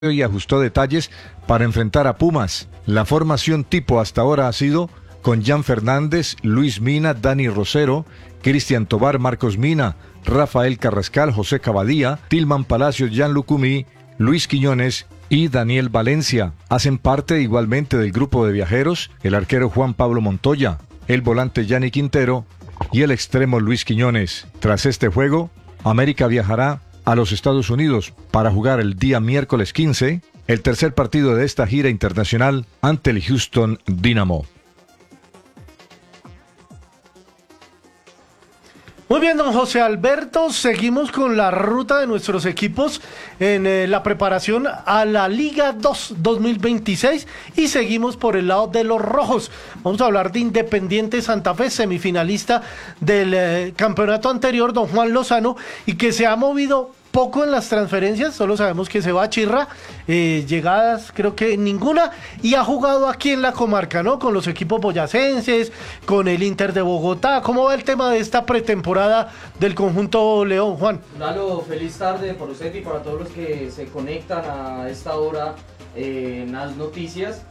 y ajustó detalles para enfrentar a Pumas. La formación tipo hasta ahora ha sido con Jan Fernández, Luis Mina, Dani Rosero, Cristian Tobar, Marcos Mina, Rafael Carrascal, José Cavadía, Tilman Palacios, Jan Lucumí, Luis Quiñones y Daniel Valencia. Hacen parte igualmente del grupo de viajeros el arquero Juan Pablo Montoya, el volante Yanni Quintero y el extremo Luis Quiñones. Tras este juego, América viajará a los Estados Unidos para jugar el día miércoles 15 el tercer partido de esta gira internacional ante el Houston Dynamo. Muy bien, don José Alberto, seguimos con la ruta de nuestros equipos en la preparación a la Liga 2 2026 y seguimos por el lado de los rojos. Vamos a hablar de Independiente Santa Fe, semifinalista del campeonato anterior, don Juan Lozano, y que se ha movido poco en las transferencias, solo sabemos que se va a Chirra, llegadas creo que ninguna, y ha jugado aquí en la comarca, ¿no? Con los equipos boyacenses, con el Inter de Bogotá. ¿Cómo va el tema de esta pretemporada del conjunto León, Juan? Lalo, feliz tarde para usted y para todos los que se conectan a esta hora en las noticias.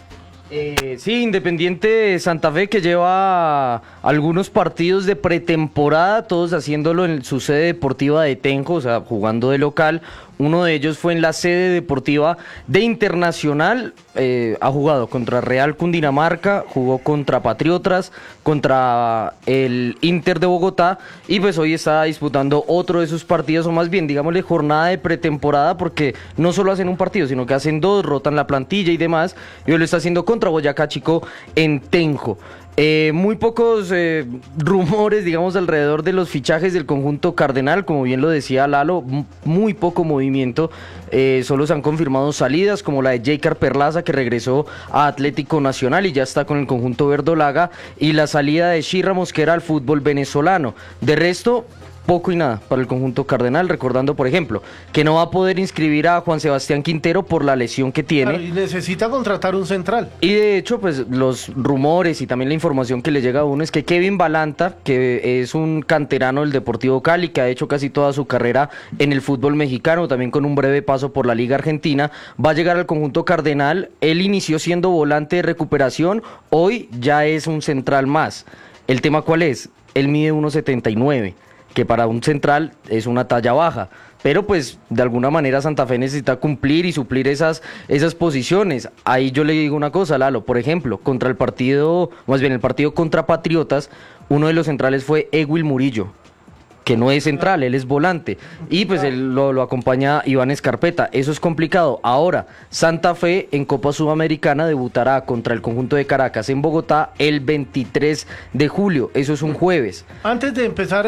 Sí, Independiente Santa Fe, que lleva algunos partidos de pretemporada, todos haciéndolo en su sede deportiva de Tenjo, o sea, jugando de local. Uno de ellos fue en la sede deportiva de Internacional. Ha jugado contra Real Cundinamarca, jugó contra Patriotas, contra el Inter de Bogotá, y pues hoy está disputando otro de sus partidos, o más bien, digámosle, jornada de pretemporada, porque no solo hacen un partido, sino que hacen dos, rotan la plantilla y demás, y hoy lo está haciendo contra Boyacá Chico en Tenjo. Muy pocos rumores, digamos, alrededor de los fichajes del conjunto cardenal, como bien lo decía Lalo, muy poco movimiento. Solo se han confirmado salidas, como la de Jaycar Perlaza, que regresó a Atlético Nacional y ya está con el conjunto verdolaga, y la salida de Shirra Mosquera al fútbol venezolano. De resto, poco y nada para el conjunto cardenal, recordando, por ejemplo, que no va a poder inscribir a Juan Sebastián Quintero por la lesión que tiene. Claro, y necesita contratar un central. Y de hecho, pues los rumores y también la información que le llega a uno es que Kevin Balanta, que es un canterano del Deportivo Cali, que ha hecho casi toda su carrera en el fútbol mexicano, también con un breve paso por la Liga Argentina, va a llegar al conjunto cardenal. Él inició siendo volante de recuperación, hoy ya es un central más. ¿El tema cuál es? Él mide 1.79, que para un central es una talla baja, pero pues de alguna manera Santa Fe necesita cumplir y suplir esas posiciones. Ahí yo le digo una cosa, Lalo, por ejemplo, contra el partido contra Patriotas, uno de los centrales fue Ewil Murillo, que no es central, él es volante, y pues él lo acompaña Iván Escarpeta. Eso es complicado. Ahora, Santa Fe en Copa Sudamericana debutará contra el conjunto de Caracas en Bogotá el 23 de julio, eso es un jueves. Antes de empezar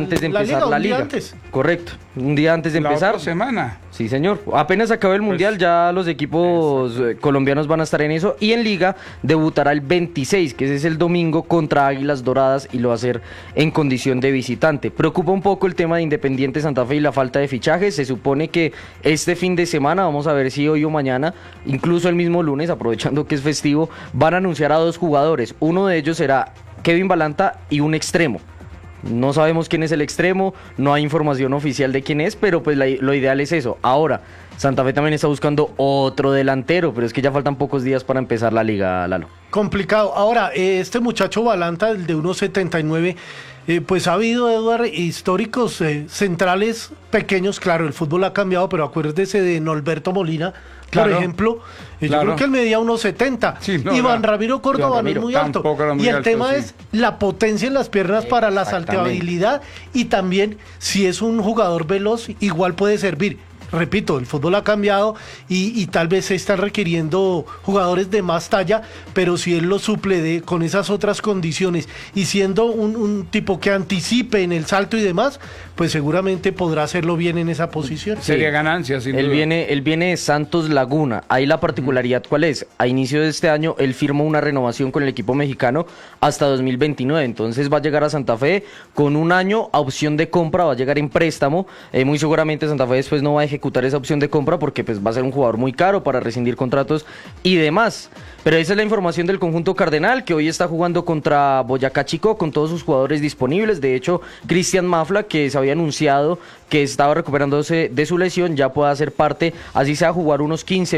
la liga. Antes. Correcto, un día antes de empezar. Otra semana. Sí, señor. Apenas acabó el Mundial, ya los equipos colombianos van a estar en eso, y en Liga debutará el 26, que ese es el domingo, contra Águilas Doradas, y lo va a hacer en condición de visitante. Preocupa un poco el tema de Independiente Santa Fe y la falta de fichajes. Se supone que este fin de semana, vamos a ver si hoy o mañana, incluso el mismo lunes, aprovechando que es festivo, van a anunciar a dos jugadores. Uno de ellos será Kevin Balanta y un extremo. No sabemos quién es el extremo, no hay información oficial de quién es, pero pues lo ideal es eso. Ahora, Santa Fe también está buscando otro delantero, pero es que ya faltan pocos días para empezar la liga, Lalo. Complicado. Ahora, este muchacho Balanta, el de 1.79, pues ha habido, Eduardo, históricos centrales pequeños. Claro, el fútbol ha cambiado, pero acuérdese de Norberto Molina, por ejemplo. Yo creo que él medía 1.70. Sí, Iván Ramiro Córdoba no es muy alto. Y el tema es la potencia en las piernas para la saltabilidad, y también si es un jugador veloz, igual puede servir. Repito, el fútbol ha cambiado y tal vez se están requiriendo jugadores de más talla, pero si él lo suple con esas otras condiciones y siendo un tipo que anticipe en el salto y demás, pues seguramente podrá hacerlo bien en esa posición. Sería ganancia, sin duda. Él viene de Santos Laguna. Ahí la particularidad, ¿cuál es? A inicio de este año, él firmó una renovación con el equipo mexicano hasta 2029. Entonces va a llegar a Santa Fe con un año a opción de compra, va a llegar en préstamo. Muy seguramente Santa Fe después no va a ejecutar ejecutar esa opción de compra porque pues va a ser un jugador muy caro para rescindir contratos y demás. Pero esa es la información del conjunto cardenal, que hoy está jugando contra Boyacá Chico con todos sus jugadores disponibles. De hecho, Cristian Mafla, que se había anunciado que estaba recuperándose de su lesión, ya puede hacer parte, así sea jugar unos 15